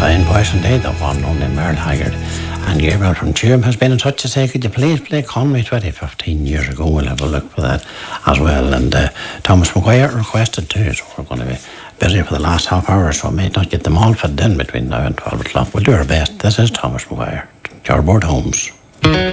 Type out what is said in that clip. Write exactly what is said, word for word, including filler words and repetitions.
in Boyson Day, the one only Merle Haggard. And Gabriel from Tuam has been in touch to say, could you please play Conway twenty fifteen years ago? We'll have a look for that as well. And uh, Thomas Maguire requested too, so we're going to be busy for the last half hour, so I may not get them all fitted in between now and twelve o'clock. We'll do our best. This is Thomas Maguire, Jarboard Homes.